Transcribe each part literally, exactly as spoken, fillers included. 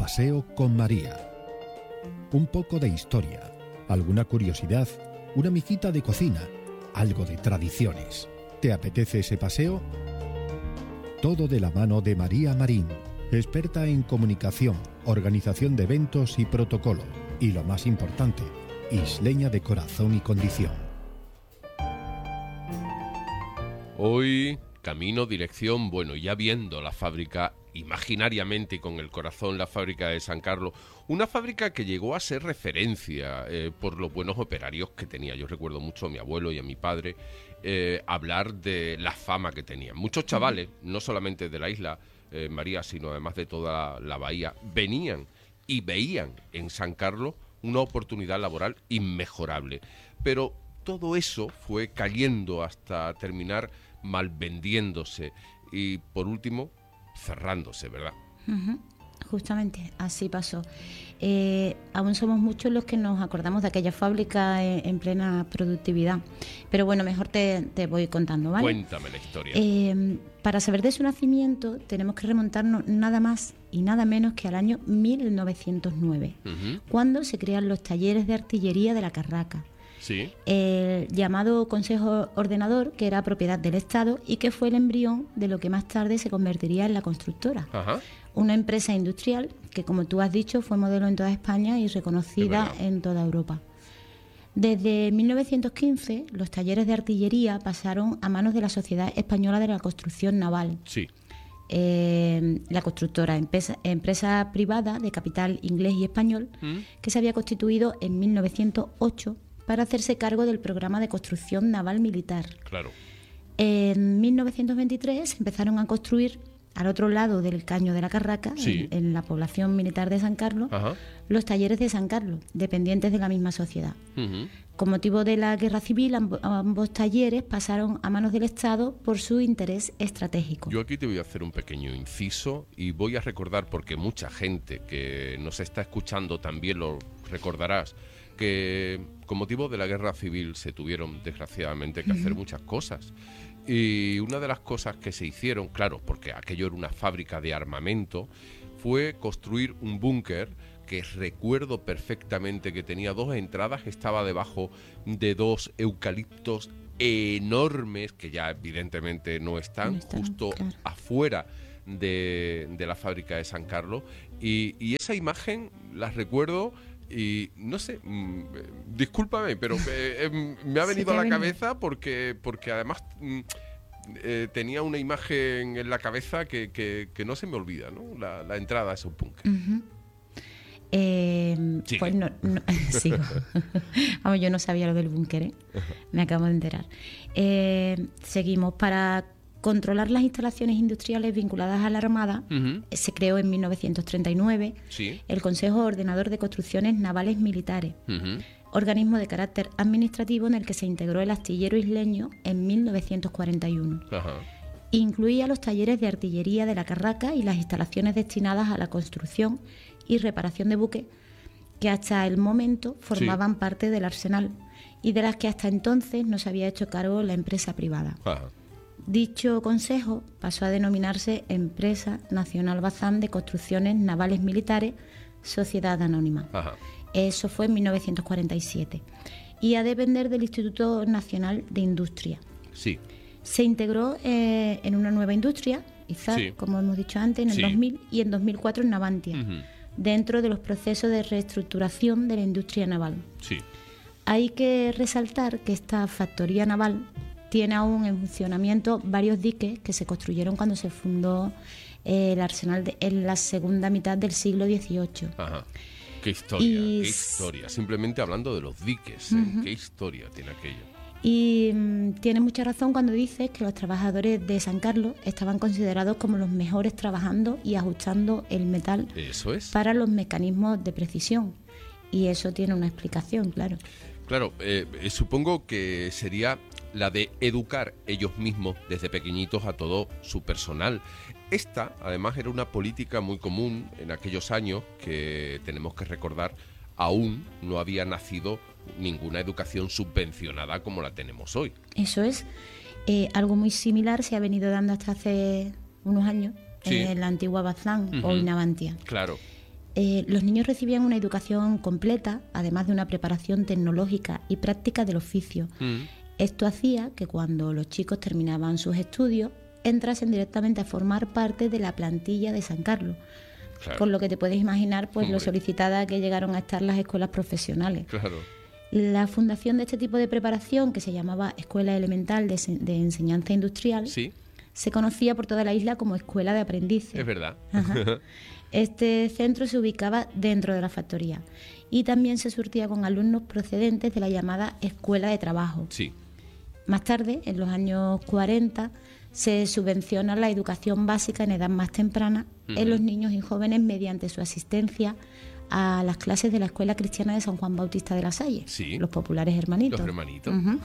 paseo con María. Un poco de historia, alguna curiosidad, una miquita de cocina, algo de tradiciones. ¿Te apetece ese paseo? Todo de la mano de María Marín, experta en comunicación, organización de eventos y protocolo. Y lo más importante, isleña de corazón y condición. Hoy, camino, dirección, bueno, ya viendo la fábrica imaginariamente y con el corazón, la fábrica de San Carlos, una fábrica que llegó a ser referencia eh, por los buenos operarios que tenía. Yo recuerdo mucho a mi abuelo y a mi padre eh, hablar de la fama que tenían. Muchos chavales, no solamente de la isla eh, María, sino además de toda la bahía, venían y veían en San Carlos una oportunidad laboral inmejorable. Pero todo eso fue cayendo hasta terminar mal vendiéndose y, por último, cerrándose, ¿verdad? Uh-huh. Justamente, así pasó. Eh, aún somos muchos los que nos acordamos de aquella fábrica en, en plena productividad. Pero bueno, mejor te, te voy contando, ¿vale? Cuéntame la historia. Eh, para saber de su nacimiento tenemos que remontarnos nada más y nada menos que al año mil novecientos nueve, uh-huh. cuando se crean los talleres de artillería de la Carraca. Sí. El llamado Consejo Ordenador, que era propiedad del Estado y que fue el embrión de lo que más tarde se convertiría en la constructora. Ajá. Una empresa industrial que, como tú has dicho, fue modelo en toda España y reconocida en toda Europa. Desde mil novecientos quince, los talleres de artillería pasaron a manos de la Sociedad Española de la Construcción Naval. Sí. Eh, la constructora, empresa, empresa privada de capital inglés y español, ¿Mm? que se había constituido en mil novecientos ocho para hacerse cargo del programa de construcción naval militar. Claro. En mil novecientos veintitrés empezaron a construir al otro lado del Caño de la Carraca, sí. en, en la población militar de San Carlos, Ajá. los talleres de San Carlos, dependientes de la misma sociedad. Uh-huh. Con motivo de la guerra civil, amb- ambos talleres pasaron a manos del Estado por su interés estratégico. Yo aquí te voy a hacer un pequeño inciso y voy a recordar, porque mucha gente que nos está escuchando también lo recordarás, que con motivo de la guerra civil se tuvieron desgraciadamente que uh-huh. hacer muchas cosas. Y una de las cosas que se hicieron, claro, porque aquello era una fábrica de armamento, fue construir un búnker que recuerdo perfectamente que tenía dos entradas, estaba debajo de dos eucaliptos enormes, que ya evidentemente no están, no están justo claro. afuera de, de la fábrica de San Carlos. Y, y esa imagen la recuerdo. Y no sé, mmm, discúlpame, pero eh, eh, me ha venido a la venido. cabeza porque porque además mmm, eh, tenía una imagen en la cabeza que, que, que no se me olvida, ¿no? La, la entrada a ese búnker. Uh-huh. Eh, pues no, no sigo. Vamos, yo no sabía lo del búnker, ¿eh? Me acabo de enterar. Eh, seguimos. Para controlar las instalaciones industriales vinculadas a la Armada, uh-huh. se creó en mil novecientos treinta y nueve sí. el Consejo Ordenador de Construcciones Navales Militares, uh-huh. organismo de carácter administrativo en el que se integró el astillero isleño en mil novecientos cuarenta y uno. Uh-huh. Incluía los talleres de artillería de la Carraca y las instalaciones destinadas a la construcción y reparación de buques, que hasta el momento formaban sí. parte del arsenal y de las que hasta entonces no se había hecho cargo la empresa privada. Uh-huh. Dicho consejo pasó a denominarse Empresa Nacional Bazán de Construcciones Navales Militares, Sociedad Anónima. Ajá. Eso fue en mil novecientos cuarenta y siete. Y a depender del Instituto Nacional de Industria. Sí. Se integró eh, en una nueva industria, IZAR, sí. como hemos dicho antes, en el sí. dos mil y en dos mil cuatro en Navantia, uh-huh. dentro de los procesos de reestructuración de la industria naval. Sí. Hay que resaltar que esta factoría naval tiene aún en funcionamiento varios diques que se construyeron cuando se fundó eh, el arsenal de, en la segunda mitad del siglo dieciocho. Ajá. Qué historia, y... qué historia. Simplemente hablando de los diques, ¿eh? Uh-huh. Qué historia tiene aquello. Y mmm, tiene mucha razón cuando dices que los trabajadores de San Carlos estaban considerados como los mejores trabajando y ajustando el metal. Eso es. Para los mecanismos de precisión. Y eso tiene una explicación, claro. Claro, eh, eh, supongo que sería la de educar ellos mismos desde pequeñitos a todo su personal. Esta, además, era una política muy común en aquellos años que tenemos que recordar, aún no había nacido ninguna educación subvencionada como la tenemos hoy. Eso es. Eh, algo muy similar se ha venido dando hasta hace unos años sí. en la antigua Bazán uh-huh. o Navantia. Claro. eh, los niños recibían una educación completa, además de una preparación tecnológica y práctica del oficio. Mm. Esto hacía que cuando los chicos terminaban sus estudios, entrasen directamente a formar parte de la plantilla de San Carlos. Claro. Con lo que te puedes imaginar, pues, lo solicitada que llegaron a estar las escuelas profesionales. Claro. La fundación de este tipo de preparación, que se llamaba Escuela Elemental de, de Enseñanza Industrial, ¿sí?, se conocía por toda la isla como Escuela de Aprendices. Es verdad. Ajá. Este centro se ubicaba dentro de la factoría y también se surtía con alumnos procedentes de la llamada Escuela de Trabajo. Sí. Más tarde, en los años cuarenta, se subvenciona la educación básica en edad más temprana uh-huh. en los niños y jóvenes mediante su asistencia a las clases de la Escuela Cristiana de San Juan Bautista de la Salle, sí, los populares hermanitos. Los hermanitos. Uh-huh.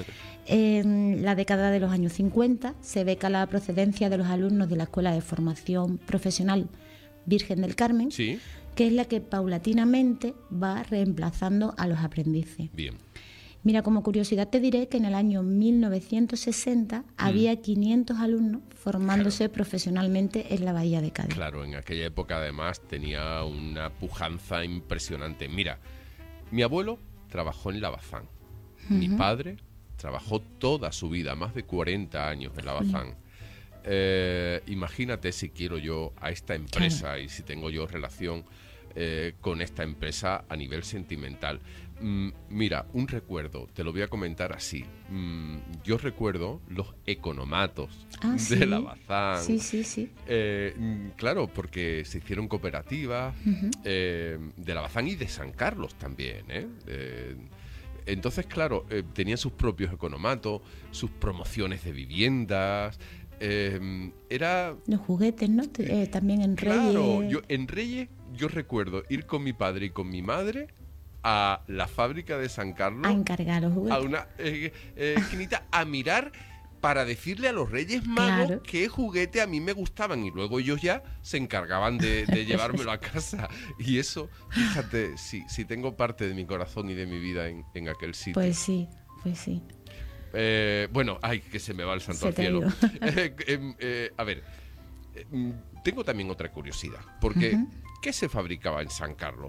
En la década de los años cincuenta se beca la procedencia de los alumnos de la Escuela de Formación Profesional Virgen del Carmen, sí, que es la que paulatinamente va reemplazando a los aprendices. Bien. Mira, como curiosidad te diré que en el año mil novecientos sesenta mm. había quinientos alumnos formándose claro. profesionalmente en la Bahía de Cádiz. Claro, en aquella época además tenía una pujanza impresionante. Mira, mi abuelo trabajó en Lavazán, uh-huh. mi padre trabajó toda su vida, más de cuarenta años en Lavazán. Uh-huh. Eh, imagínate si quiero yo a esta empresa claro. y si tengo yo relación eh, con esta empresa a nivel sentimental. Mm, mira, un recuerdo, te lo voy a comentar así. Mm, yo recuerdo los economatos ah, de ¿sí? Lavazán. Sí, sí, sí. Eh, claro, porque se hicieron cooperativas uh-huh. eh, de Lavazán y de San Carlos también, ¿eh? eh entonces, claro, eh, tenían sus propios economatos, sus promociones de viviendas. Eh, era los juguetes, ¿no? Eh, también en Reyes. Claro, yo en Reyes yo recuerdo ir con mi padre y con mi madre a la fábrica de San Carlos a encargar los juguetes, a una eh, eh, esquinita a mirar para decirle a los Reyes Magos claro. qué juguete a mí me gustaban y luego ellos ya se encargaban de, de llevármelo a casa. Y eso, fíjate, sí, sí tengo parte de mi corazón y de mi vida en, en aquel sitio. Pues sí, pues sí. Eh, bueno, ay, que se me va el santo al cielo. eh, eh, eh, a ver, eh, tengo también otra curiosidad, porque uh-huh. ¿qué se fabricaba en San Carlos?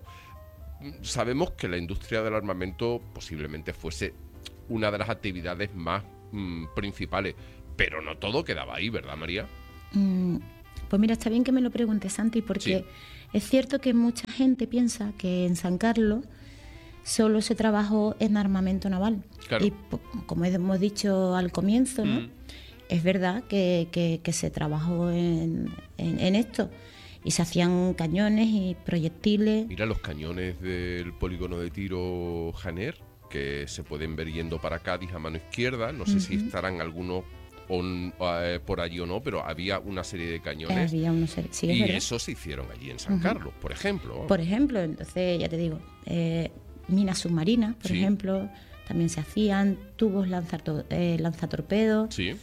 Sabemos que la industria del armamento posiblemente fuese una de las actividades más mm, principales, pero no todo quedaba ahí, ¿verdad, María? Mm, pues mira, está bien que me lo preguntes, Santi, porque sí. es cierto que mucha gente piensa que en San Carlos solo se trabajó en armamento naval. Claro. Y como hemos dicho al comienzo, ¿no? Mm. Es verdad que, que, que se trabajó en, en, en esto. Y se hacían cañones y proyectiles. Mira los cañones del polígono de tiro Janer, que se pueden ver yendo para Cádiz a mano izquierda. No sé uh-huh. si estarán algunos on, uh, por allí o no, pero había una serie de cañones. Había una serie, sí, y verdad. Eso se hicieron allí en San uh-huh. Carlos, por ejemplo. Por ejemplo, entonces ya te digo, eh, minas submarinas, por sí. ejemplo, también se hacían, tubos lanzator, eh, lanzatorpedos. Sí.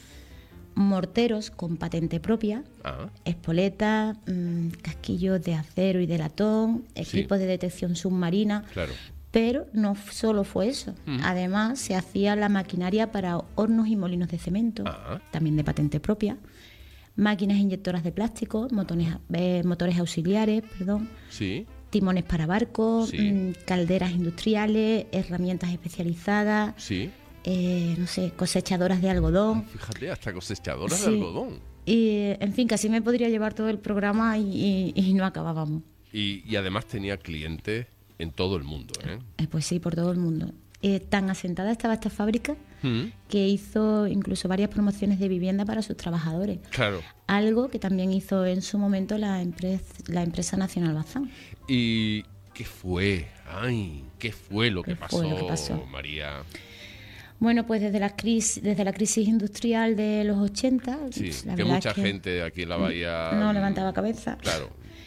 Morteros con patente propia, ah. espoletas, mmm, casquillos de acero y de latón, equipos sí. de detección submarina. Claro. Pero no solo fue eso. Uh-huh. Además, se hacía la maquinaria para hornos y molinos de cemento, ah. también de patente propia, máquinas inyectoras de plástico, motores, eh, motores auxiliares, perdón, sí. timones para barcos, sí. mmm, calderas industriales, herramientas especializadas. Sí. Eh, no sé, cosechadoras de algodón. Ay, fíjate, hasta cosechadoras sí. de algodón. Y, en fin, casi me podría llevar todo el programa y, y, y no acabábamos. Y, y además tenía clientes en todo el mundo, ¿eh? Eh, pues sí, por todo el mundo. Eh, tan asentada estaba esta fábrica ¿Mm? que hizo incluso varias promociones de vivienda para sus trabajadores. Claro. Algo que también hizo en su momento la, empresa, la empresa Nacional Bazán. ¿Y qué fue? Ay, ¿qué fue lo que, pasó, lo que pasó, María? Bueno, pues desde la crisis, desde la crisis industrial de los ochenta, sí, la que verdad mucha es que gente aquí en la bahía no levantaba cabeza. Claro.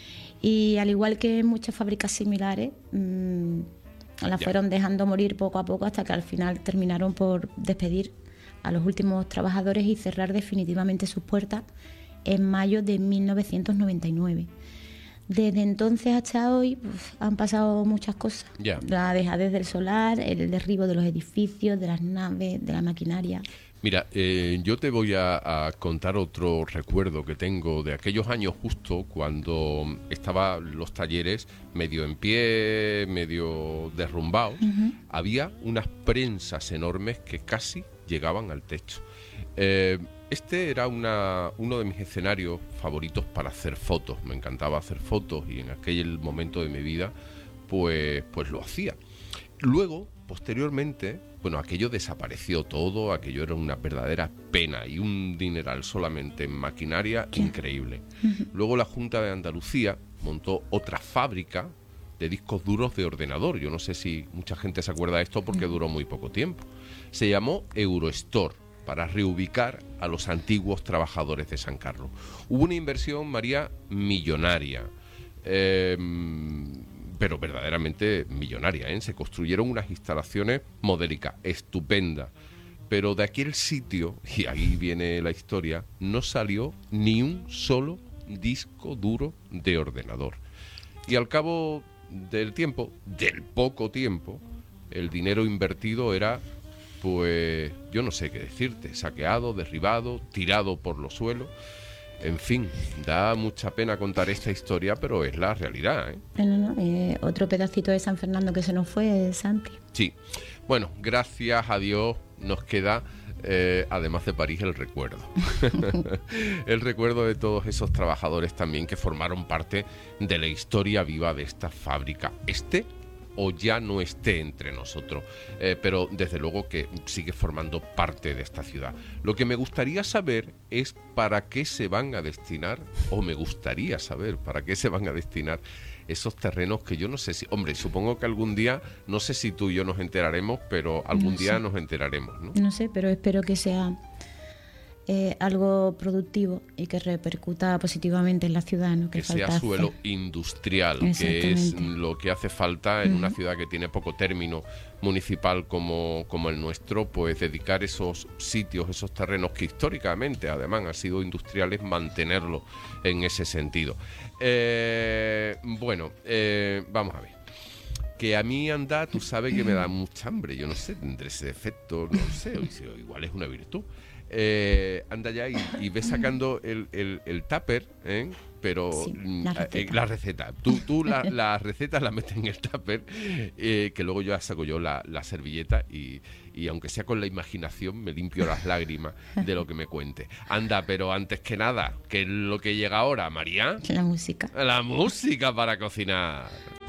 Y al igual que muchas fábricas similares, mmm, las ya. fueron dejando morir poco a poco hasta que al final terminaron por despedir a los últimos trabajadores y cerrar definitivamente sus puertas en mayo de mil novecientos noventa y nueve. Desde entonces hasta hoy pues, han pasado muchas cosas. Yeah. La dejadez del solar, el derribo de los edificios, de las naves, de la maquinaria. Mira, eh, yo te voy a, a contar otro recuerdo que tengo de aquellos años justo cuando estaban los talleres medio en pie, medio derrumbados. Uh-huh. Había unas prensas enormes que casi llegaban al techo. Eh, este era una, uno de mis escenarios favoritos para hacer fotos. Me encantaba hacer fotos y en aquel momento de mi vida pues, pues lo hacía. Luego, posteriormente, bueno, aquello desapareció todo, aquello era una verdadera pena y un dineral solamente en maquinaria increíble. Uh-huh. Luego la Junta de Andalucía montó otra fábrica de discos duros de ordenador. Yo no sé si mucha gente se acuerda de esto porque duró muy poco tiempo. Se llamó Eurostore, para reubicar a los antiguos trabajadores de San Carlos. Hubo una inversión, María, millonaria. Eh, pero verdaderamente millonaria, ¿eh? Se construyeron unas instalaciones modélicas, estupendas, pero de aquel sitio, y ahí viene la historia, no salió ni un solo disco duro de ordenador. Y al cabo del tiempo, del poco tiempo, el dinero invertido era, pues, yo no sé qué decirte, saqueado, derribado, tirado por los suelos. En fin, da mucha pena contar esta historia, pero es la realidad, ¿eh? No, no, no. Eh, otro pedacito de San Fernando que se nos fue, Santi. Sí. Bueno, gracias a Dios nos queda, eh, además de París, el recuerdo. El recuerdo de todos esos trabajadores también que formaron parte de la historia viva de esta fábrica. Este o ya no esté entre nosotros, eh, pero desde luego que sigue formando parte de esta ciudad. Lo que me gustaría saber es para qué se van a destinar, o me gustaría saber para qué se van a destinar esos terrenos que yo no sé si... Hombre, supongo que algún día, no sé si tú y yo nos enteraremos, pero algún no día sé. nos enteraremos, ¿no? No sé, pero espero que sea eh, algo productivo y que repercuta positivamente en la ciudad, ¿no? Que, que sea suelo hacer. industrial, que es lo que hace falta en uh-huh. una ciudad que tiene poco término municipal como, como el nuestro, pues dedicar esos sitios, esos terrenos que históricamente además han sido industriales, mantenerlos en ese sentido. Eh, bueno, eh, vamos a ver. Que a mí anda, tú sabes que me da mucha hambre, yo no sé, tendré ese defecto, no sé, igual es una virtud. Eh, anda ya y, y ves sacando el, el, el tupper, ¿eh? Pero sí, la receta, eh, la receta. Tú, tú la, la receta la metes en el tupper, eh, que luego yo saco yo la, la servilleta y, y aunque sea con la imaginación me limpio las lágrimas de lo que me cuente. Anda, pero antes que nada, ¿qué es lo que llega ahora, María? La música. La música para cocinar.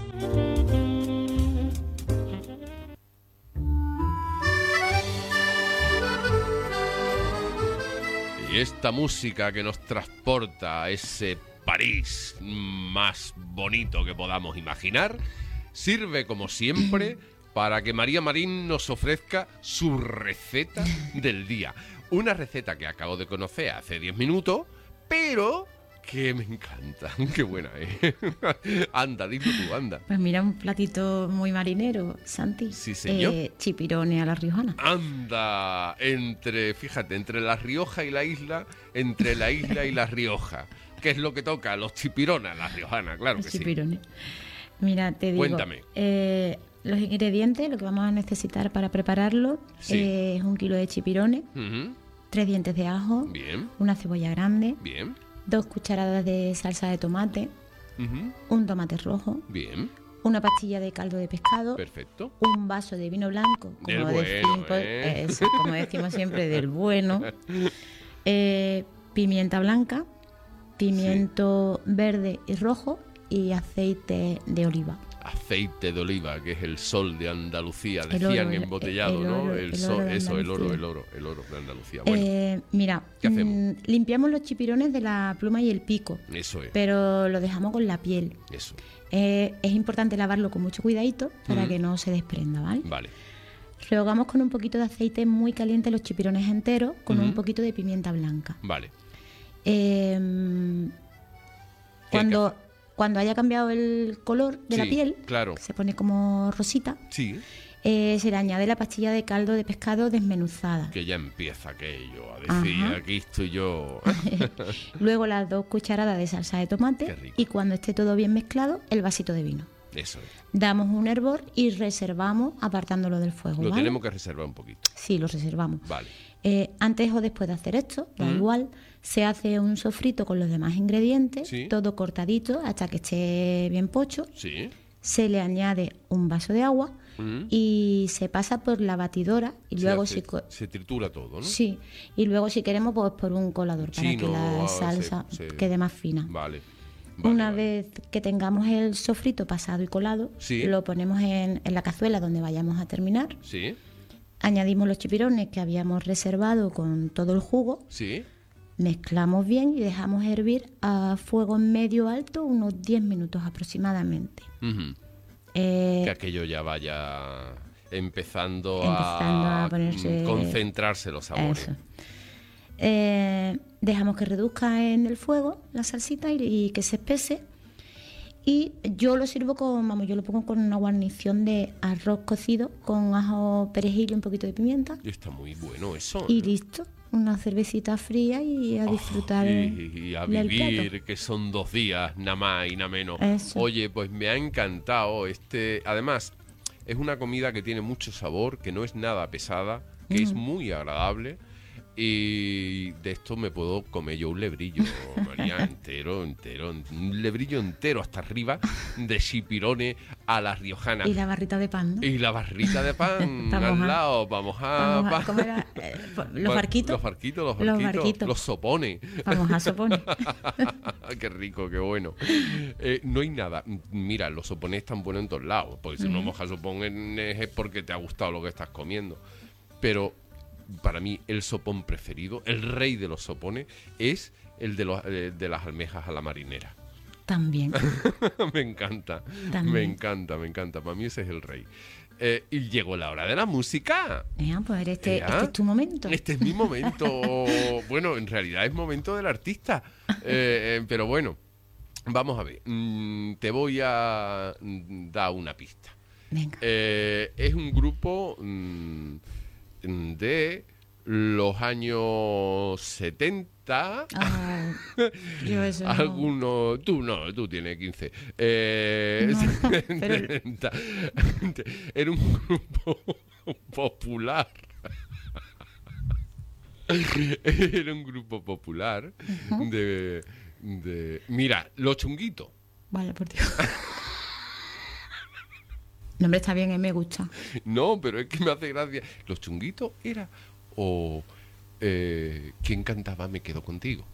Y esta música que nos transporta a ese París más bonito que podamos imaginar, sirve como siempre para que María Marín nos ofrezca su receta del día. Una receta que acabo de conocer hace diez minutos, pero que me encanta. Qué buena, ¿eh? Anda, dime tú, anda. Pues mira, un platito muy marinero, Santi. Sí, señor. Eh, chipirones a la riojana. Anda, entre, fíjate, entre La Rioja y la isla, entre la isla y La Rioja. ¿Qué es lo que toca? Los chipirones a la riojana, claro Los que chipirones. sí. Mira, te digo. Cuéntame. Eh, los ingredientes, lo que vamos a necesitar para prepararlo, sí. eh, es un kilo de chipirones, uh-huh. tres dientes de ajo, bien. Una cebolla grande, bien. Dos cucharadas de salsa de tomate, uh-huh. un tomate rojo, bien. Una pastilla de caldo de pescado, perfecto. Un vaso de vino blanco, como, bueno, decimos, ¿eh? eso, como decimos siempre, del bueno, eh, pimienta blanca, pimiento sí. verde y rojo y aceite de oliva. Aceite de oliva, que es el sol de Andalucía, decían el oro, embotellado, el oro, ¿no? El, el sol, oro eso, el oro, el oro, el oro de Andalucía. Bueno, eh, mira, ¿qué hacemos? Mmm, limpiamos los chipirones de la pluma y el pico. Eso es. Pero lo dejamos con la piel. Eso. Eh, es importante lavarlo con mucho cuidadito para mm. que no se desprenda, ¿vale? Vale. Rehogamos con un poquito de aceite muy caliente los chipirones enteros con mm. un poquito de pimienta blanca. Vale. Eh, cuando... Cuando haya cambiado el color de sí, la piel, claro. que se pone como rosita, sí. eh, se le añade la pastilla de caldo de pescado desmenuzada. Que ya empieza aquello a decir, ajá. Aquí estoy yo. Luego las dos cucharadas de salsa de tomate y cuando esté todo bien mezclado, el vasito de vino. Eso es. Damos un hervor y reservamos apartándolo del fuego. Lo ¿vale? tenemos que reservar un poquito. Sí, lo reservamos. Vale. Eh, antes o después de hacer esto, da Mm. igual, se hace un sofrito con los demás ingredientes, Sí. todo cortadito hasta que esté bien pocho. Sí. Se le añade un vaso de agua Mm. y se pasa por la batidora y Se luego hace- si co- se tritura todo, ¿no? sí, y luego si queremos pues por un colador para Chino, que la ah, salsa se- se- quede más fina. Vale. Vale, Una vale. vez que tengamos el sofrito pasado y colado, Sí. lo ponemos en, en la cazuela donde vayamos a terminar. Sí. Añadimos los chipirones que habíamos reservado con todo el jugo, Sí. mezclamos bien y dejamos hervir a fuego medio alto unos diez minutos aproximadamente. Ujú. Eh, Que aquello ya vaya empezando, Empezando a, a ponerse- mm, concentrarse los sabores. Eso. Eh, dejamos que reduzca en el fuego la salsita y, y que se espese. Y yo lo sirvo con, vamos, yo lo pongo con una guarnición de arroz cocido con ajo, perejil y un poquito de pimienta. Y está muy bueno eso. Y ¿eh? listo, una cervecita fría y a disfrutar Oh, el- y, y a del vivir, plato. que son dos días, nada más y nada menos. Eso. Oye, pues me ha encantado este. Además, es una comida que tiene mucho sabor, que no es nada pesada, que es muy agradable. Y de esto me puedo comer yo un lebrillo, María, entero, entero, un lebrillo entero hasta arriba de chipirones a la riojana. Y la barrita de pan, ¿no? Y la barrita de pan Pa' al mojar. lado, vamos a... Vamos a- pa- ¿cómo era? Eh, los pa- barquitos. Los barquitos, los Los barquitos, barquitos. los sopones. Vamos a sopones. Qué rico, qué bueno. Eh, no hay nada. Mira, los sopones están buenos en todos lados. Porque si uno moja sopones es porque te ha gustado lo que estás comiendo. Pero para mí el sopón preferido, el rey de los sopones, es el de, los, eh, de las almejas a la marinera. También. Me encanta, También. me encanta, me encanta. Para mí ese es el rey. Eh, y llegó la hora de la música. Ya, pues este, Ya. este es tu momento. Este es mi momento. Bueno, en realidad es momento del artista. Eh, eh, pero bueno, vamos a ver. Mm, te voy a mm, dar una pista. Venga. Eh, es un grupo mm, de los años setenta. Ah, yo eso no. Algunos, tú no, tú tienes quince. Eh, No, pero- setenta. Era un grupo popular. Era un grupo popular de, de... Mira, Los Chunguitos. Vaya, por Dios. El nombre está bien, eh, me gusta. No, pero es que me hace gracia. Los Chunguitos era... O... Eh, ¿quién cantaba Me Quedo Contigo?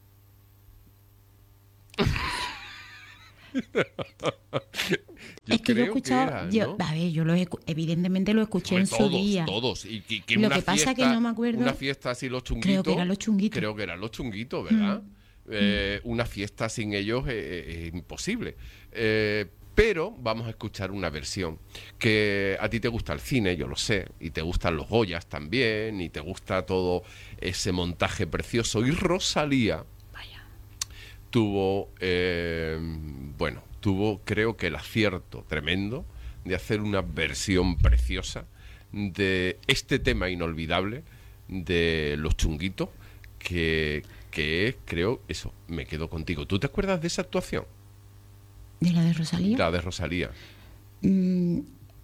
Es que yo he creo escuchado, era, yo, ¿no? a ver, yo lo he escu- evidentemente lo escuché Hombre, en su todos, día. todos. Y que, que Lo una que pasa fiesta, que no me acuerdo. Una fiesta así, los chunguitos. Creo que eran los chunguitos. Creo que eran los chunguitos, ¿verdad? Eh, una fiesta sin ellos es, es- es imposible. Eh, pero vamos a escuchar una versión que a ti te gusta el cine, yo lo sé, y te gustan los Goyas también, y te gusta todo ese montaje precioso. Y Rosalía Vaya. tuvo, eh, bueno, tuvo creo que el acierto tremendo de hacer una versión preciosa de este tema inolvidable de Los Chunguitos, que, que es, creo, eso, Me Quedo Contigo. ¿Tú te acuerdas de esa actuación? ¿De la de Rosalía? La de Rosalía. Mm.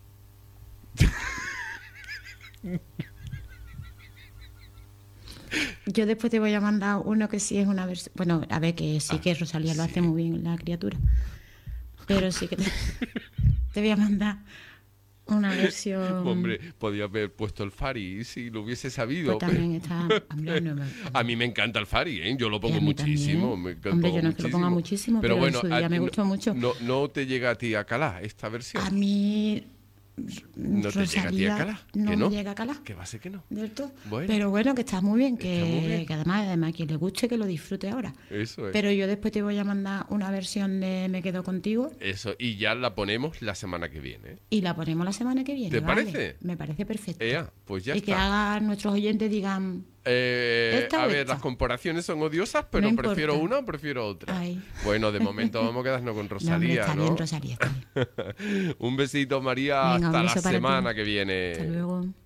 Yo después te voy a mandar uno que sí es una versión. Bueno, a ver, que sí que Rosalía lo sí. hace muy bien, la criatura. Pero sí que te, te voy a mandar una versión. Hombre, podía haber puesto el Fari si lo hubiese sabido. Pues también está. Hombre, no me- A mí me encanta el Fari, ¿eh? Yo lo Y pongo a mí muchísimo. también. Me encantó Hombre, yo no es que lo ponga muchísimo, pero en su día a- me no- gustó mucho. No, no te llega a ti a calar esta versión. A mí. No te llega a ti a Rosalía calar. No, ¿Que no? me llega a calar. Que va a ser que no. Del todo. Bueno. Pero bueno, que está muy bien, que, Está muy bien. que además, además quien le guste que lo disfrute ahora. Eso es. Pero yo después te voy a mandar una versión de Me Quedo Contigo Eso, y ya la ponemos la semana que viene. y la ponemos la semana que viene. ¿Te ¿vale? parece? Me parece perfecto. Ea, pues ya y que está. hagan nuestros oyentes digan, Eh, ¿Esta a o ver, esta? las comparaciones son odiosas, pero No prefiero importa. una o prefiero otra. Ay. Bueno, de momento vamos a quedarnos con no, hombre, Rosalía, está ¿no? bien, Rosalía, está bien. Un besito, María. Venga, un hasta la beso para ti. semana que viene. Hasta luego.